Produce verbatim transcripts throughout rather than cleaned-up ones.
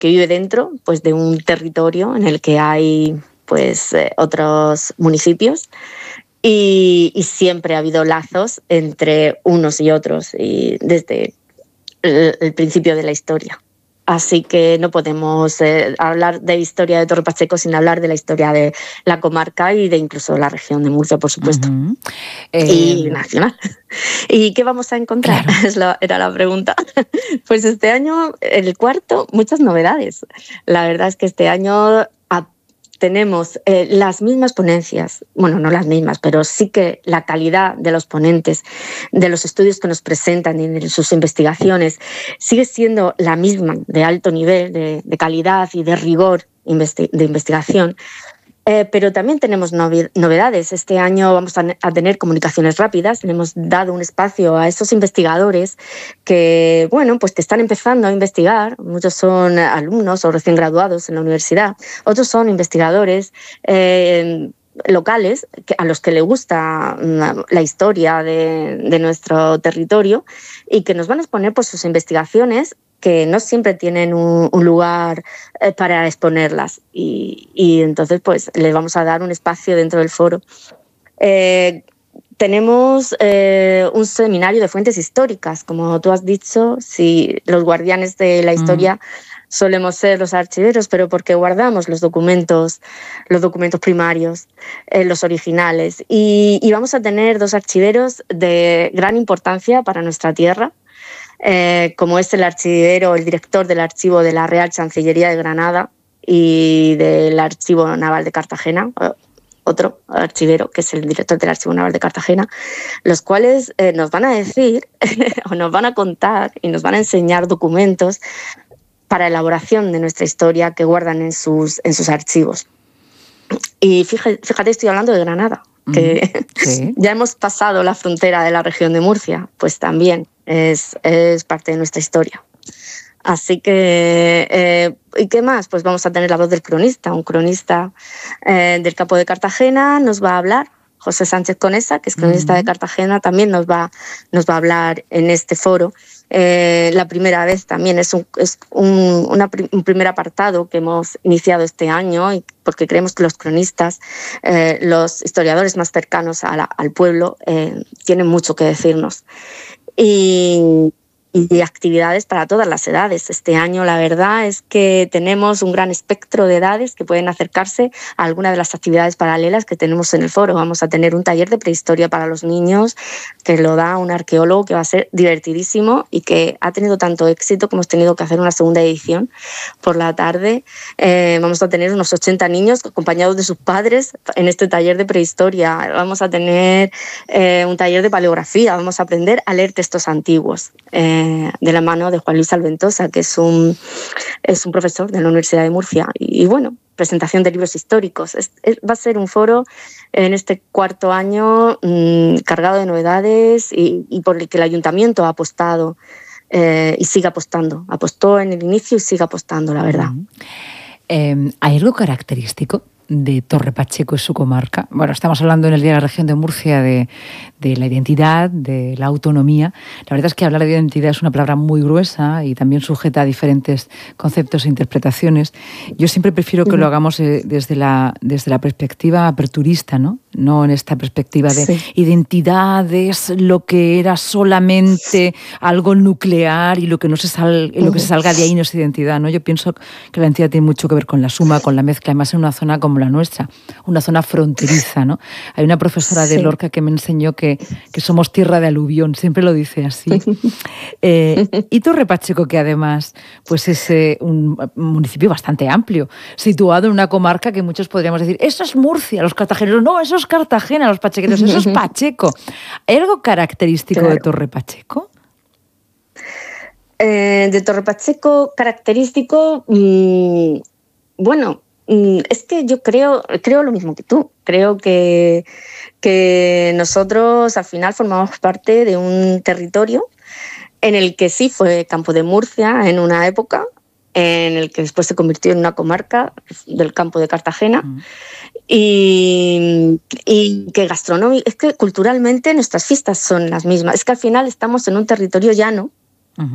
que vive dentro, pues, de un territorio en el que hay, pues, eh, otros municipios. Y, y siempre ha habido lazos entre unos y otros y desde el, el principio de la historia. Así que no podemos eh, hablar de historia de Torre Pacheco sin hablar de la historia de la comarca y de incluso la región de Murcia, por supuesto. Uh-huh. eh... Y nacional. ¿Y qué vamos a encontrar? Claro. Es la, era la pregunta. Pues este año, el cuarto, muchas novedades. La verdad es que este año tenemos eh, las mismas ponencias, bueno, no las mismas, pero sí que la calidad de los ponentes, de los estudios que nos presentan y de sus investigaciones, sigue siendo la misma, de alto nivel, de, de calidad y de rigor investi- de investigación. Eh, pero también tenemos novedades. Este año vamos a, a tener comunicaciones rápidas. Le hemos dado un espacio a esos investigadores que, bueno, pues que están empezando a investigar. Muchos son alumnos o recién graduados en la universidad. Otros son investigadores eh, locales que, a los que les gusta la historia de, de nuestro territorio y que nos van a exponer por sus investigaciones, que no siempre tienen un, un lugar eh, para exponerlas y, y entonces pues les vamos a dar un espacio dentro del foro. Eh, tenemos eh, un seminario de fuentes históricas, como tú has dicho, si los guardianes de la historia mm. solemos ser los archiveros, pero porque guardamos los documentos, los documentos primarios, eh, los originales, y, y vamos a tener dos archiveros de gran importancia para nuestra tierra, Eh, como es el archivero, el director del archivo de la Real Chancillería de Granada y del Archivo Naval de Cartagena, otro archivero que es el director del Archivo Naval de Cartagena, los cuales eh, nos van a decir o nos van a contar y nos van a enseñar documentos para elaboración de nuestra historia que guardan en sus, en sus archivos. Y fíjate, fíjate, estoy hablando de Granada, que sí. Ya hemos pasado la frontera de la región de Murcia, pues también es, es parte de nuestra historia. Así que, eh, ¿y qué más? Pues vamos a tener la voz del cronista, un cronista eh, del campo de Cartagena nos va a hablar, José Sánchez Conesa, que es cronista uh-huh. de Cartagena, también nos va, nos va a hablar en este foro. Eh, la primera vez también es, un, es un, una, un primer apartado que hemos iniciado este año y porque creemos que los cronistas, eh, los historiadores más cercanos a la, al pueblo, eh, tienen mucho que decirnos. Y, y actividades para todas las edades. Este año la verdad es que tenemos un gran espectro de edades que pueden acercarse a alguna de las actividades paralelas que tenemos en el foro. Vamos a tener un taller de prehistoria para los niños que lo da un arqueólogo que va a ser divertidísimo y que ha tenido tanto éxito que hemos tenido que hacer una segunda edición por la tarde. Eh, vamos a tener unos ochenta niños acompañados de sus padres en este taller de prehistoria. Vamos a tener eh, un taller de paleografía. Vamos a aprender a leer textos antiguos. Eh, de la mano de Juan Luis Alventosa, que es un, es un profesor de la Universidad de Murcia. Y, y bueno, presentación de libros históricos. Es, es, va a ser un foro en este cuarto año mmm, cargado de novedades y, y por el que el ayuntamiento ha apostado eh, y sigue apostando. Apostó en el inicio y sigue apostando, la verdad. Uh-huh. eh, ¿Hay algo característico de Torre Pacheco y su comarca? Bueno, estamos hablando en el Día de la Región de Murcia de, de la identidad, de la autonomía. La verdad es que hablar de identidad es una palabra muy gruesa y también sujeta a diferentes conceptos e interpretaciones. Yo siempre prefiero que lo hagamos desde la, desde la perspectiva aperturista, ¿no? No en esta perspectiva de sí. identidad es lo que era solamente algo nuclear y lo que no se sal, lo que se salga de ahí no es identidad, ¿no? Yo pienso que la identidad tiene mucho que ver con la suma, con la mezcla, además en una zona como la nuestra, una zona fronteriza, ¿no? Hay una profesora sí. de Lorca que me enseñó que, que somos tierra de aluvión, siempre lo dice así. Eh, y Torre Pacheco, que además pues es eh, un municipio bastante amplio, situado en una comarca que muchos podríamos decir, eso es Murcia, los cartageneros, no, eso es Cartagena, los pachequeros, eso es Pacheco. ¿Hay algo característico claro. de Torre Pacheco? Eh, de Torre Pacheco, característico, mmm, bueno, es que yo creo, creo lo mismo que tú. Creo que, que nosotros al final formamos parte de un territorio en el que sí fue Campo de Murcia en una época, en el que después se convirtió en una comarca del Campo de Cartagena. Mm. Y, y que gastronómico, es que culturalmente nuestras fiestas son las mismas. Es que al final estamos en un territorio llano. Uh-huh.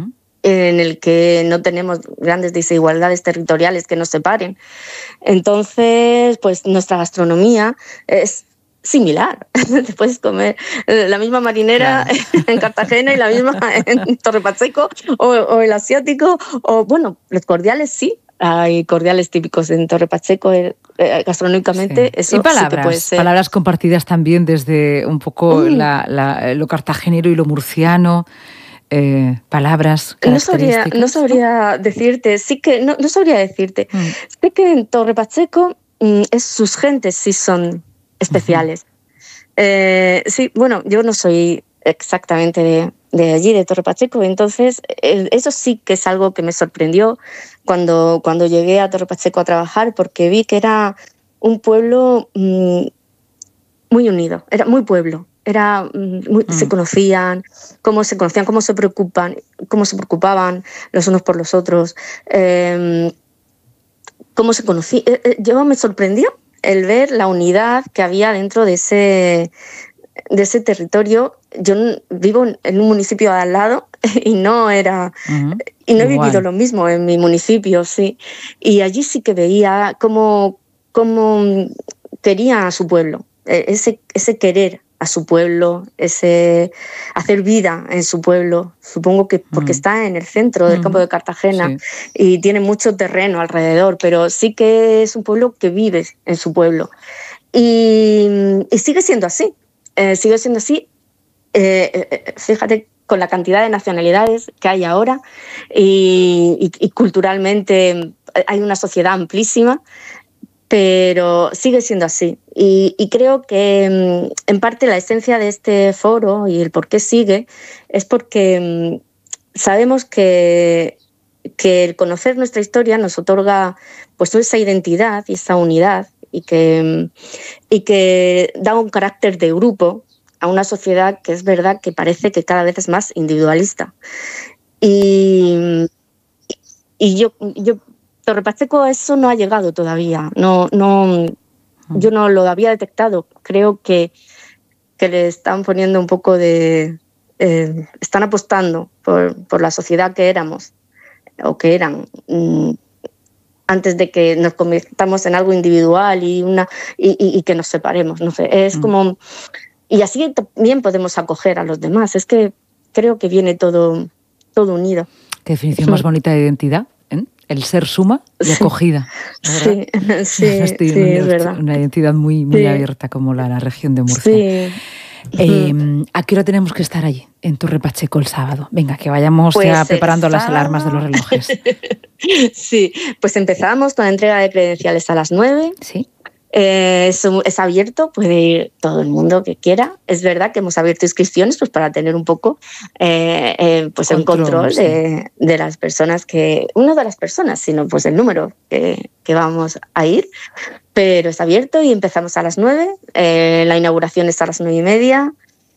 en el que no tenemos grandes desigualdades territoriales que nos separen. Entonces, pues nuestra gastronomía es similar. Te puedes comer la misma marinera, claro, en Cartagena y la misma en Torre Pacheco, o, o el asiático, o bueno, los cordiales sí. Hay cordiales típicos en Torre Pacheco, eh, gastronómicamente, sí. Eso y palabras, sí que puede ser. Palabras compartidas también desde un poco mm. la, la, lo cartagenero y lo murciano. Eh, palabras no sabría, no sabría decirte, sí que no, no sabría decirte. Mm. Sé que en Torre Pacheco mm, es, sus gentes sí son especiales. Uh-huh. Eh, sí, bueno, yo no soy exactamente de, de allí, de Torre Pacheco, entonces eh, eso sí que es algo que me sorprendió cuando, cuando llegué a Torre Pacheco a trabajar, porque vi que era un pueblo mm, muy unido, era muy pueblo. Era muy, mm. se conocían, cómo se conocían, cómo se preocupan, cómo se preocupaban los unos por los otros, eh, cómo se conocían. Yo me sorprendió el ver la unidad que había dentro de ese, de ese territorio. Yo vivo en un municipio de al lado y no era uh-huh. y no he Igual. vivido lo mismo en mi municipio, sí. Y allí sí que veía cómo, cómo quería a su pueblo, ese, ese querer a su pueblo, ese hacer vida en su pueblo, supongo que porque mm. está en el centro del campo de Cartagena sí. y tiene mucho terreno alrededor, pero sí que es un pueblo que vive en su pueblo. Y, y sigue siendo así, eh, sigue siendo así, eh, eh, fíjate, con la cantidad de nacionalidades que hay ahora y, y, y culturalmente hay una sociedad amplísima, pero sigue siendo así. Y, y creo que en parte la esencia de este foro y el por qué sigue es porque sabemos que, que el conocer nuestra historia nos otorga pues esa identidad y esa unidad y que, y que da un carácter de grupo a una sociedad que es verdad que parece que cada vez es más individualista. Y, y yo... yo Torre Pacheco eso no ha llegado todavía, no, no, yo no lo había detectado. Creo que, que le están poniendo un poco de... Eh, están apostando por, por la sociedad que éramos, o que eran, mm, antes de que nos convirtamos en algo individual y, una, y, y, y que nos separemos. No sé, es mm. como... Y así también podemos acoger a los demás. Es que creo que viene todo, todo unido. ¿Qué definición más bonita de identidad? El ser suma y acogida. Sí, sí, sí, una, es verdad. Una identidad muy, muy sí. abierta como la, la región de Murcia. Sí. Eh, ¿A qué hora tenemos que estar allí, en Torre Pacheco, el sábado? Venga, que vayamos pues ya preparando sábado... las alarmas de los relojes. Sí, pues empezamos con la entrega de credenciales a las nueve. Sí. Eh, es, es abierto, puede ir todo el mundo que quiera. Es verdad que hemos abierto inscripciones pues para tener un poco eh, eh, pues control, un control sí. de, de las personas que, no de las personas, sino pues el número que, que vamos a ir. Pero es abierto y empezamos a las nueve. Eh, la inauguración es a las nueve y media.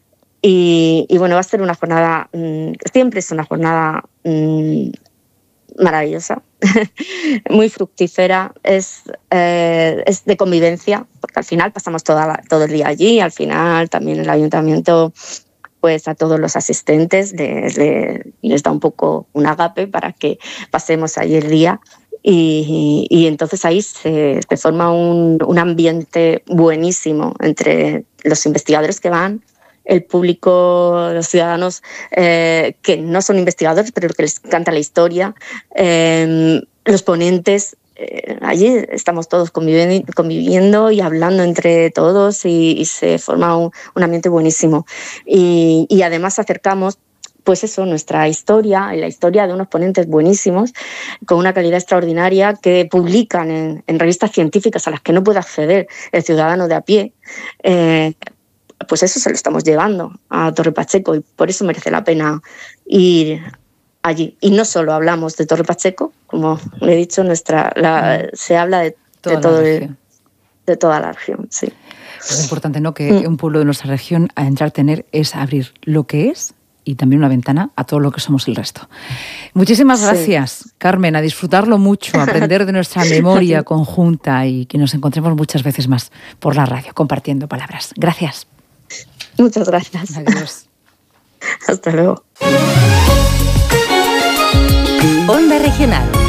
Y, y bueno, va a ser una jornada, mmm, siempre es una jornada mmm, maravillosa, muy fructífera, es, eh, es de convivencia, porque al final pasamos toda la, todo el día allí, al final también el ayuntamiento pues a todos los asistentes les, les, les da un poco un agape para que pasemos allí el día y, y entonces ahí se, se forma un, un ambiente buenísimo entre los investigadores que van, el público, los ciudadanos eh, que no son investigadores, pero que les encanta la historia, eh, los ponentes. Eh, allí estamos todos conviviendo, conviviendo y hablando entre todos y, y se forma un, un ambiente buenísimo. Y, y además acercamos pues eso, nuestra historia y la historia de unos ponentes buenísimos con una calidad extraordinaria que publican en, en revistas científicas a las que no puede acceder el ciudadano de a pie. Eh, pues eso se lo estamos llevando a Torre Pacheco y por eso merece la pena ir allí. Y no solo hablamos de Torre Pacheco, como le he dicho, nuestra, la, se habla de, de, todo el, de toda la región. Sí. Es importante, ¿no?, que mm. un pueblo de nuestra región, a entrar a tener, es abrir lo que es y también una ventana a todo lo que somos el resto. Muchísimas gracias, sí. Carmen, a disfrutarlo mucho, a aprender de nuestra memoria conjunta y que nos encontremos muchas veces más por la radio, compartiendo palabras. Gracias. Muchas gracias. Adiós. Hasta luego. Regional.